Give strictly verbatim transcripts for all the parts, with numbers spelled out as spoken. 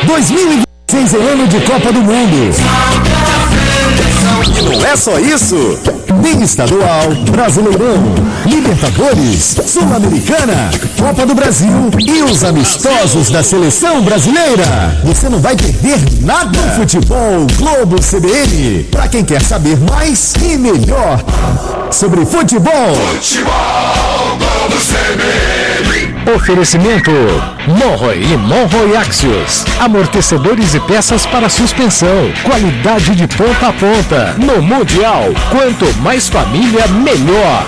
dois mil e vinte e seis é ano de Copa do Mundo. E não é só isso. Tem estadual, Brasileirão, Libertadores, Sul-Americana, Copa do Brasil e os amistosos da Seleção Brasileira. Você não vai perder nada. Futebol Globo C B N. Para quem quer saber mais e melhor sobre futebol. Futebol Globo C B N. Oferecimento Monroe e Monroe Axios. Amortecedores e peças para suspensão. Qualidade de ponta a ponta. No Mundial, quanto mais família, melhor.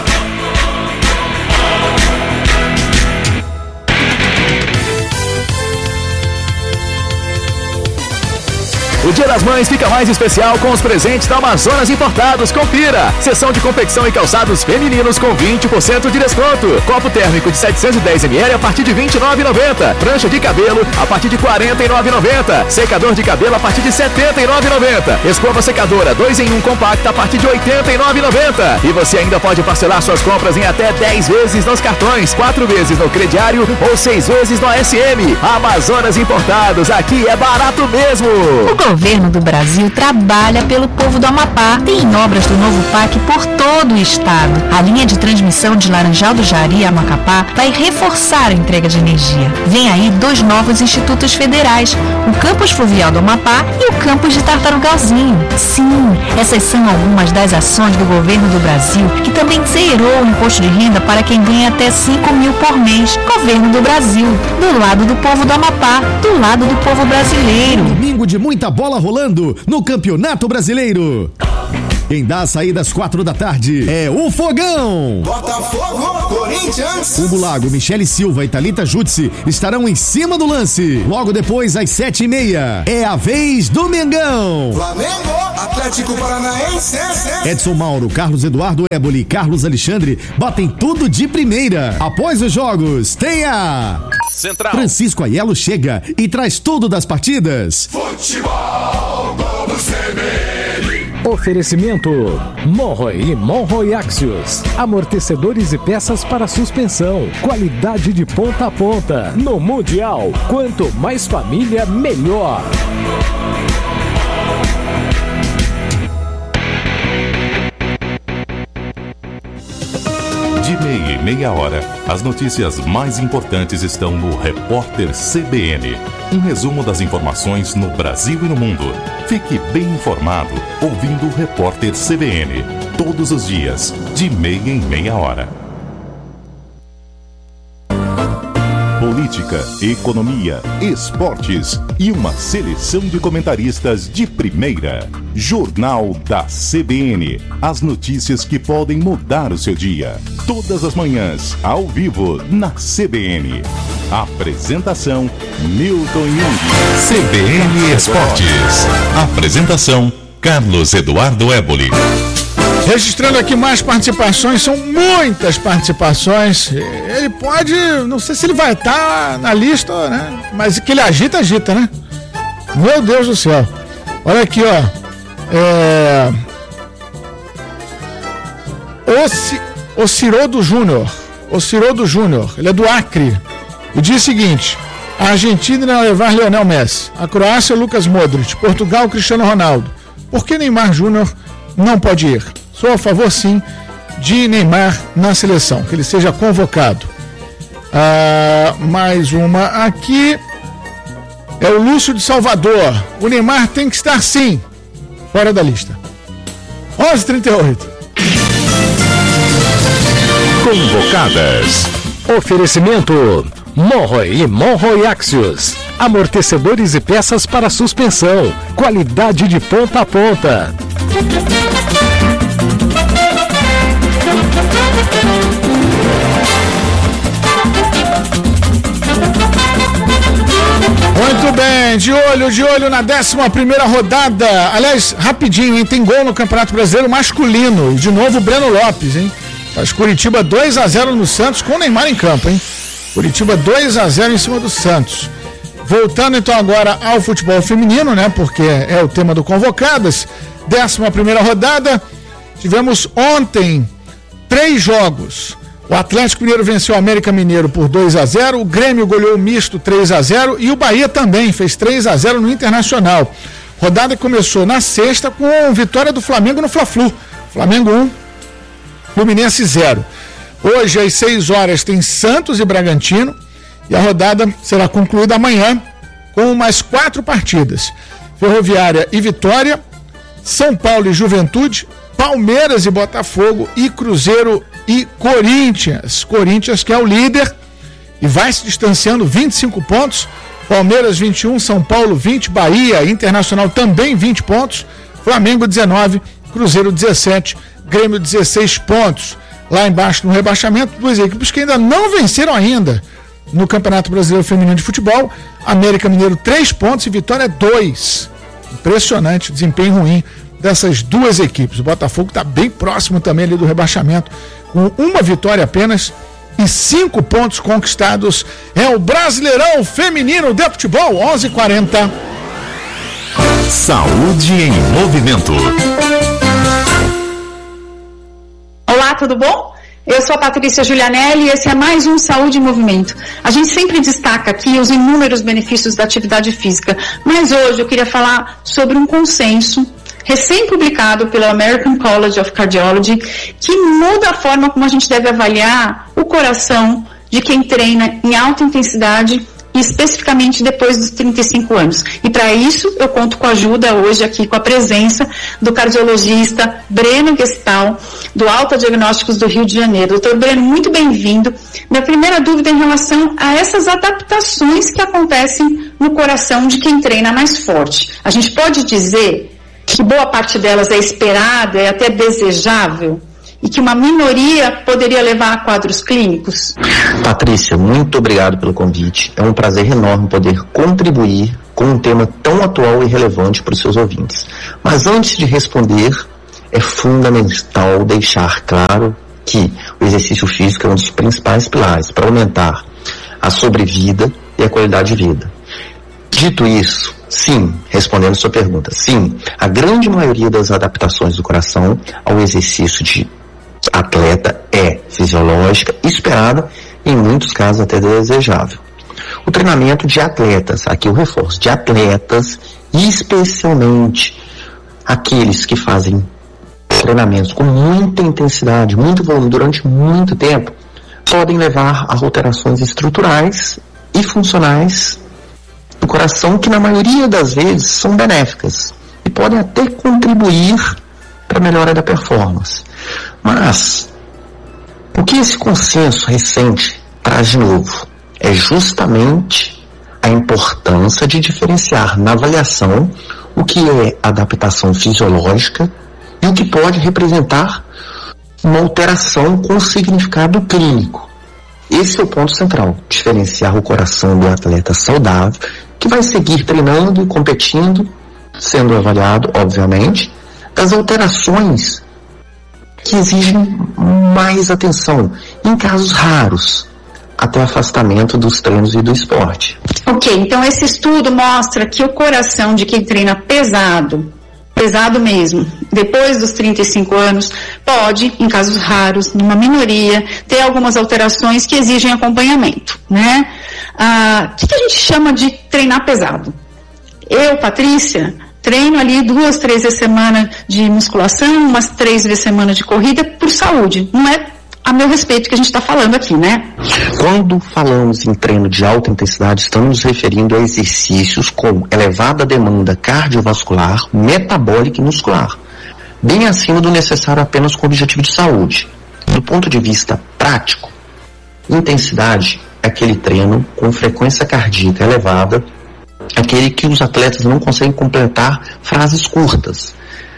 O Dia das Mães fica mais especial com os presentes da Amazonas Importados. Confira! Seção de confecção e calçados femininos com vinte por cento de desconto. Copo térmico de setecentos e dez mililitros a partir de vinte e nove reais e noventa centavos. Prancha de cabelo a partir de quarenta e nove reais e noventa centavos. Secador de cabelo a partir de setenta e nove reais e noventa centavos. Escova secadora dois em um compacta a partir de oitenta e nove reais e noventa centavos. E você ainda pode parcelar suas compras em até dez vezes nos cartões, quatro vezes no crediário ou seis vezes no A S M. Amazonas Importados, aqui é barato mesmo! O governo do Brasil trabalha pelo povo do Amapá. Tem obras do novo P A C por todo o estado. A linha de transmissão de Laranjal do Jari a Macapá vai reforçar a entrega de energia. Vem aí dois novos institutos federais, o Campus Fluvial do Amapá e o Campus de Tartarugalzinho. Sim, essas são algumas das ações do governo do Brasil, que também zerou o imposto de renda para quem ganha até cinco mil por mês. Governo do Brasil, do lado do povo do Amapá, do lado do povo brasileiro. Domingo de muita bola rolando no Campeonato Brasileiro. Quem dá a saída às quatro da tarde é o Fogão. Botafogo, Corinthians. Hugo Lago, Michele Silva e Thalita Jutsi estarão em cima do lance. Logo depois, às sete e meia, é a vez do Mengão. Flamengo, Atlético Paranaense. Edson Mauro, Carlos Eduardo Éboli e Carlos Alexandre batem tudo de primeira. Após os jogos, tem a... Central. Francisco Aiello chega e traz tudo das partidas. Futebol Globo C B N. Oferecimento Monroe e Monroe Axios. Amortecedores e peças para suspensão. Qualidade de ponta a ponta. No Mundial, quanto mais família, melhor. De meia e meia hora, as notícias mais importantes estão no Repórter C B N. Um resumo das informações no Brasil e no mundo. Fique bem informado ouvindo o Repórter C B N. Todos os dias, de meia em meia hora. Política, economia, esportes e uma seleção de comentaristas de primeira. Jornal da C B N. As notícias que podem mudar o seu dia. Todas as manhãs, ao vivo, na C B N. Apresentação, Milton Jung. C B N Esportes. Apresentação, Carlos Eduardo Éboli. Registrando aqui mais participações, são muitas participações. Ele pode, não sei se ele vai estar na lista, né? Mas que ele agita, agita, né? Meu Deus do céu. Olha aqui, ó. É... O Cirodo Júnior. O Cirodo Júnior. Ele é do Acre. E diz o seguinte: a Argentina irá levar Lionel Messi, a Croácia Lucas Modric, Portugal Cristiano Ronaldo. Por que Neymar Júnior não pode ir? Sou a favor, sim, de Neymar na seleção, que ele seja convocado. Ah, mais uma aqui. É o Lúcio de Salvador. O Neymar tem que estar, sim, fora da lista. onze e trinta e oito. Convocadas. Oferecimento Monroe e Monroe Axios. Amortecedores e peças para suspensão. Qualidade de ponta a ponta. Muito bem, de olho, de olho na décima primeira rodada. Aliás, rapidinho, hein? Tem gol no Campeonato Brasileiro masculino. E de novo o Breno Lopes, hein? Faz Curitiba dois a zero no Santos com o Neymar em campo, hein? Curitiba dois a zero em cima do Santos. Voltando então agora ao futebol feminino, né? Porque é o tema do Convocadas. décima primeira rodada. Tivemos ontem três jogos. O Atlético Mineiro venceu o América Mineiro por dois a zero, o Grêmio goleou o Misto três a zero e o Bahia também fez três a zero no Internacional. Rodada começou na sexta com vitória do Flamengo no Fla-Flu. Flamengo um, Fluminense zero. Hoje às seis horas tem Santos e Bragantino e a rodada será concluída amanhã com mais quatro partidas. Ferroviária e Vitória, São Paulo e Juventude, Palmeiras e Botafogo e Cruzeiro e Corinthians. Corinthians que é o líder e vai se distanciando vinte e cinco pontos. Palmeiras vinte e um, São Paulo vinte, Bahia, Internacional também vinte pontos, Flamengo dezenove, Cruzeiro dezessete, Grêmio dezesseis pontos. Lá embaixo no rebaixamento, duas equipes que ainda não venceram ainda no Campeonato Brasileiro Feminino de Futebol. América Mineiro três pontos e Vitória dois. Impressionante o desempenho ruim dessas duas equipes. O Botafogo está bem próximo também ali do rebaixamento, com uma vitória apenas e cinco pontos conquistados. É o Brasileirão Feminino de Futebol, onze e quarenta. Saúde em movimento. Olá, tudo bom? Eu sou a Patrícia Giulianelli e esse é mais um Saúde em Movimento. A gente sempre destaca aqui os inúmeros benefícios da atividade física, mas hoje eu queria falar sobre um consenso recém-publicado pelo American College of Cardiology que muda a forma como a gente deve avaliar o coração de quem treina em alta intensidade e especificamente depois dos trinta e cinco anos. E para isso eu conto com a ajuda hoje aqui, com a presença do cardiologista Breno Gestal, do Alta Diagnósticos do Rio de Janeiro. Doutor Breno, muito bem-vindo. Minha primeira dúvida é em relação a essas adaptações que acontecem no coração de quem treina mais forte. A gente pode dizer que boa parte delas é esperada, é até desejável, e que uma minoria poderia levar a quadros clínicos? Patrícia, muito obrigado pelo convite. É um prazer enorme poder contribuir com um tema tão atual e relevante para os seus ouvintes. Mas antes de responder, é fundamental deixar claro que o exercício físico é um dos principais pilares para aumentar a sobrevida e a qualidade de vida. Dito isso, sim, respondendo sua pergunta, sim, a grande maioria das adaptações do coração ao exercício de atleta é fisiológica, esperada, em muitos casos até desejável. O treinamento de atletas, aqui eu reforço, de atletas, especialmente aqueles que fazem treinamentos com muita intensidade, muito volume durante muito tempo, podem levar a alterações estruturais e funcionais do coração que na maioria das vezes são benéficas e podem até contribuir para a melhora da performance. Mas o que esse consenso recente traz de novo é justamente a importância de diferenciar na avaliação o que é adaptação fisiológica e o que pode representar uma alteração com significado clínico. Esse é o ponto central, diferenciar o coração do atleta saudável que vai seguir treinando e competindo, sendo avaliado, obviamente, das alterações que exigem mais atenção, em casos raros, até afastamento dos treinos e do esporte. Ok, então esse estudo mostra que o coração de quem treina pesado, pesado mesmo, depois dos trinta e cinco anos, pode, em casos raros, numa minoria, ter algumas alterações que exigem acompanhamento, né? Ah, o que, que a gente chama de treinar pesado? Eu, Patrícia, treino ali duas, três vezes semana de musculação, umas três vezes semana de corrida por saúde. Não é a meu respeito que a gente está falando aqui, né? Quando falamos em treino de alta intensidade, estamos nos referindo a exercícios com elevada demanda cardiovascular, metabólica e muscular, bem acima do necessário apenas com o objetivo de saúde. Do ponto de vista prático, intensidade é aquele treino com frequência cardíaca elevada, aquele que os atletas não conseguem completar frases curtas.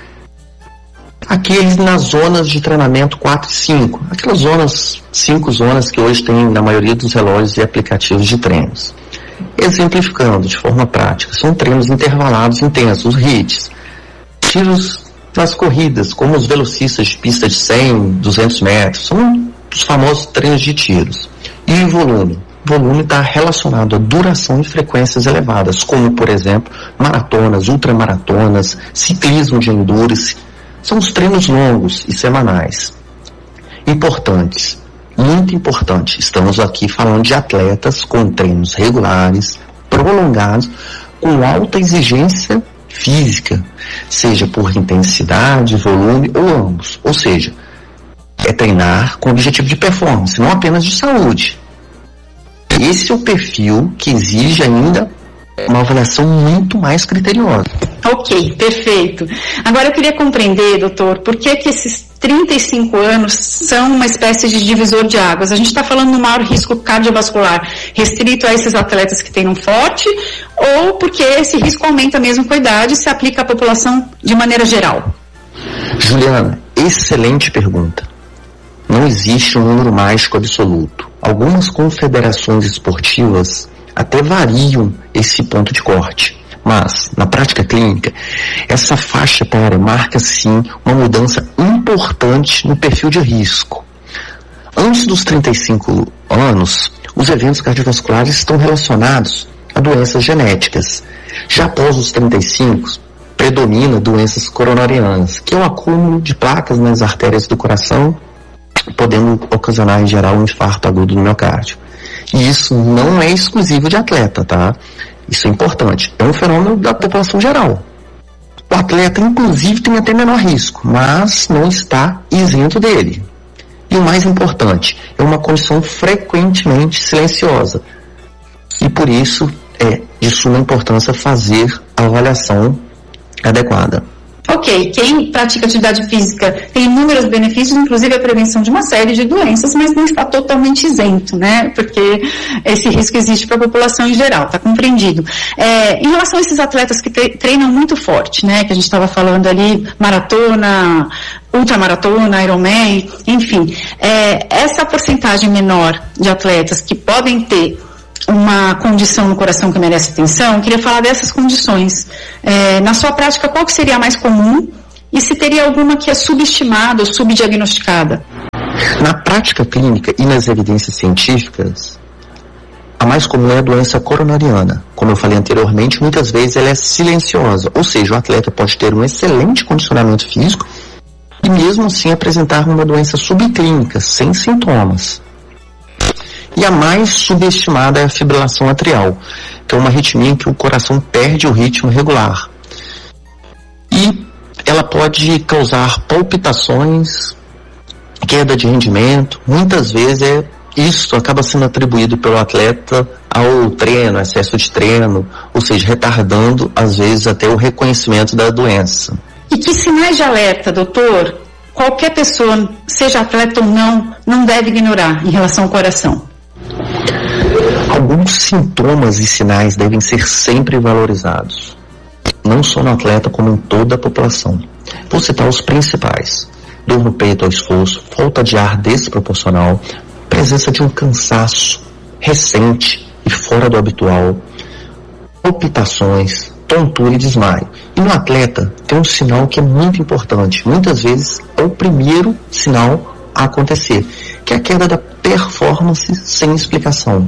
Aqueles nas zonas de treinamento quatro e cinco, aquelas zonas, cinco zonas que hoje tem na maioria dos relógios e aplicativos de treinos. Exemplificando de forma prática, são treinos intervalados intensos, os H I I Ts. Tiros nas corridas, como os velocistas de pista de cem, duzentos metros, são os famosos treinos de tiros. E o volume? O volume está relacionado a duração e frequências elevadas, como, por exemplo, maratonas, ultramaratonas, ciclismo de endurance. São os treinos longos e semanais. Importantes. muito importante. Estamos aqui falando de atletas com treinos regulares, prolongados, com alta exigência física, seja por intensidade, volume ou ambos. Ou seja, é treinar com objetivo de performance, não apenas de saúde. Esse é o perfil que exige ainda uma avaliação muito mais criteriosa. Ok, perfeito. Agora eu queria compreender, doutor, por que que esses trinta e cinco anos são uma espécie de divisor de águas? A gente está falando do maior risco cardiovascular restrito a esses atletas que têm um forte, ou porque esse risco aumenta mesmo com a idade e se aplica à população de maneira geral? Juliana, excelente pergunta. Não existe um número mágico absoluto. Algumas confederações esportivas até variam esse ponto de corte. Mas, na prática clínica, essa faixa etária marca, sim, uma mudança importante no perfil de risco. Antes dos trinta e cinco anos, os eventos cardiovasculares estão relacionados a doenças genéticas. Já após os trinta e cinco, predomina doenças coronarianas, que é o acúmulo de placas nas artérias do coração, podendo ocasionar, em geral, um infarto agudo do miocárdio. E isso não é exclusivo de atleta, tá? Isso é importante. É um fenômeno da população geral. O atleta, inclusive, tem até menor risco, mas não está isento dele. E o mais importante, é uma condição frequentemente silenciosa. E por isso é de suma importância fazer a avaliação adequada. Ok, quem pratica atividade física tem inúmeros benefícios, inclusive a prevenção de uma série de doenças, mas não está totalmente isento, né? Porque esse risco existe para a população em geral, está compreendido. É, em relação a esses atletas que treinam muito forte, né? Que a gente estava falando ali, maratona, ultramaratona, Ironman, enfim, é, essa porcentagem menor de atletas que podem ter uma condição no coração que merece atenção, eu queria falar dessas condições. É, na sua prática, qual que seria a mais comum e se teria alguma que é subestimada ou subdiagnosticada? Na prática clínica e nas evidências científicas, a mais comum é a doença coronariana. Como eu falei anteriormente, muitas vezes ela é silenciosa, ou seja, o atleta pode ter um excelente condicionamento físico e mesmo assim apresentar uma doença subclínica, sem sintomas. E a mais subestimada é a fibrilação atrial, que é uma arritmia em que o coração perde o ritmo regular. E ela pode causar palpitações, queda de rendimento. Muitas vezes é, isso acaba sendo atribuído pelo atleta ao treino, excesso de treino, ou seja, retardando às vezes até o reconhecimento da doença. E que sinais de alerta, doutor, qualquer pessoa, seja atleta ou não, não deve ignorar em relação ao coração? Alguns sintomas e sinais devem ser sempre valorizados, não só no atleta como em toda a população. Vou citar os principais: dor no peito ao esforço, falta de ar desproporcional, presença de um cansaço recente e fora do habitual, palpitações, tontura e desmaio. E no atleta tem um sinal que é muito importante, muitas vezes é o primeiro sinal a acontecer, que é a queda da performance sem explicação.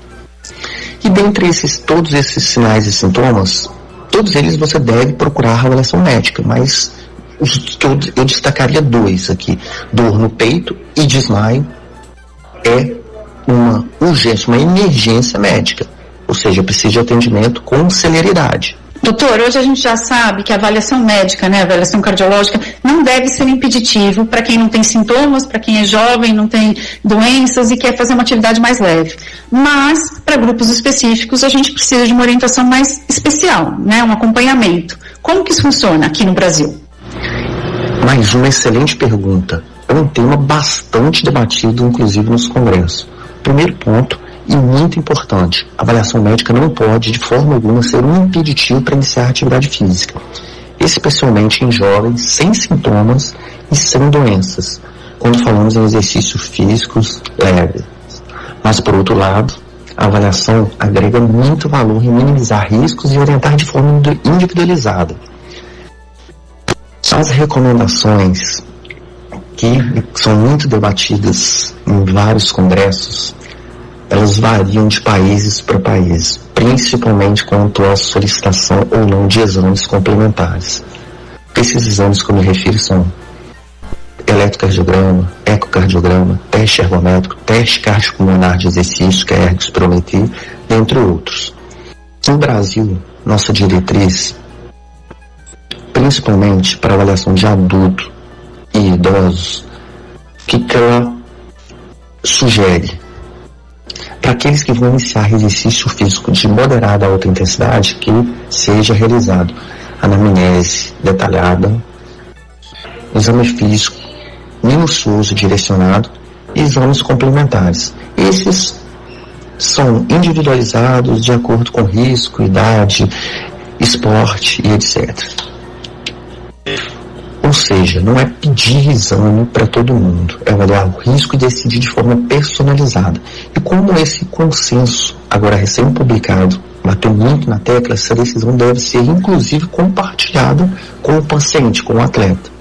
E dentre esses, todos esses sinais e sintomas, todos eles você deve procurar avaliação médica, mas os que eu, eu destacaria dois aqui: dor no peito e desmaio é uma urgência, uma emergência médica, ou seja, precisa de atendimento com celeridade. Doutor, hoje a gente já sabe que a avaliação médica, né, a avaliação cardiológica, não deve ser impeditivo para quem não tem sintomas, para quem é jovem, não tem doenças e quer fazer uma atividade mais leve. Mas, para grupos específicos, a gente precisa de uma orientação mais especial, né, um acompanhamento. Como que isso funciona aqui no Brasil? Mais uma excelente pergunta. É um tema bastante debatido, inclusive, nos congressos. Primeiro ponto, e muito importante: a avaliação médica não pode, de forma alguma, ser um impeditivo para iniciar a atividade física, especialmente em jovens sem sintomas e sem doenças, quando falamos em exercícios físicos leves. Mas, por outro lado, a avaliação agrega muito valor em minimizar riscos e orientar de forma individualizada. As recomendações, que são muito debatidas em vários congressos, elas variam de países para países, principalmente quanto à solicitação ou não de exames complementares. Esses exames que eu me refiro são eletrocardiograma, ecocardiograma, teste ergométrico, teste cardiopulmonar de exercício, que é ergospirometria, entre outros. No Brasil, nossa diretriz, principalmente para avaliação de adulto e idosos, o que, que ela sugere? Para aqueles que vão iniciar exercício físico de moderada a alta intensidade, que seja realizado anamnese detalhada, exame físico minucioso direcionado e exames complementares. Esses são individualizados de acordo com risco, idade, esporte e etcétera. Ou seja, não é pedir exame para todo mundo, é olhar o risco e decidir de forma personalizada. E como esse consenso, agora recém-publicado, bateu muito na tecla, essa decisão deve ser inclusive compartilhada com o paciente, com o atleta.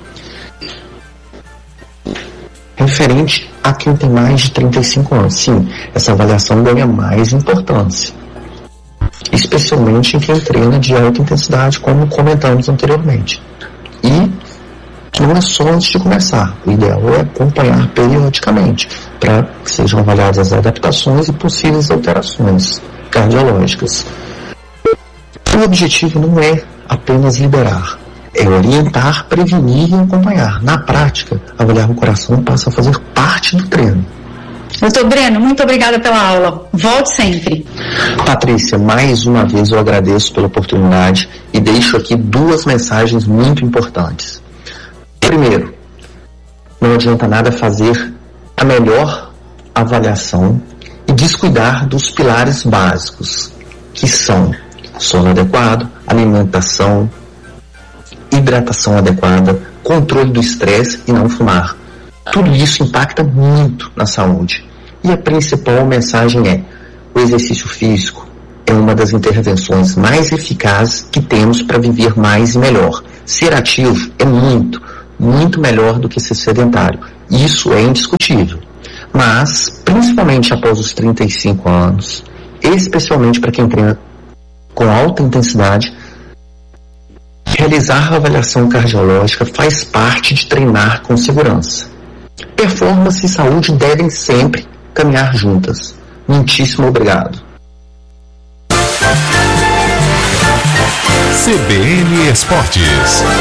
Referente a quem tem mais de trinta e cinco anos, sim, essa avaliação ganha mais importância, especialmente em quem treina de alta intensidade, como comentamos anteriormente. E não é só antes de começar, o ideal é acompanhar periodicamente, para que sejam avaliadas as adaptações e possíveis alterações cardiológicas. O objetivo não é apenas liberar, é orientar, prevenir e acompanhar. Na prática, avaliar o coração passa a fazer parte do treino. Doutor Breno, muito obrigada pela aula. Volte sempre. Patrícia, mais uma vez eu agradeço pela oportunidade e deixo aqui duas mensagens muito importantes. Primeiro, não adianta nada fazer a melhor avaliação e descuidar dos pilares básicos, que são sono adequado, alimentação, hidratação adequada, controle do estresse e não fumar. Tudo isso impacta muito na saúde. E a principal mensagem é: o exercício físico é uma das intervenções mais eficazes que temos para viver mais e melhor. Ser ativo é muito, muito melhor do que ser sedentário. Isso é indiscutível. Mas, principalmente após os trinta e cinco anos, especialmente para quem treina com alta intensidade, realizar a avaliação cardiológica faz parte de treinar com segurança. Performance e saúde devem sempre caminhar juntas. Muitíssimo obrigado. C B N Esportes.